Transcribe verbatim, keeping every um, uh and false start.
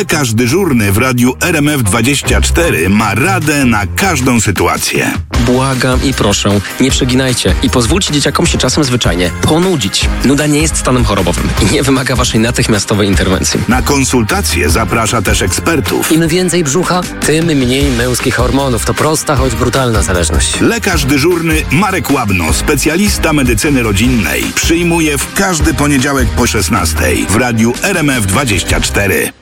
Lekarz dyżurny w radiu R M F dwadzieścia cztery ma radę na każdą sytuację. Błagam i proszę, nie przeginajcie i pozwólcie dzieciakom się czasem zwyczajnie ponudzić. Nuda nie jest stanem chorobowym i nie wymaga waszej natychmiastowej interwencji. Na konsultacje zaprasza też ekspertów. Im więcej brzucha, tym mniej męskich hormonów. To prosta, choć brutalna zależność. Lekarz dyżurny Marek Łabno, specjalista medycyny rodzinnej, przyjmuje w każdy poniedziałek po szesnastej w radiu R M F dwadzieścia cztery.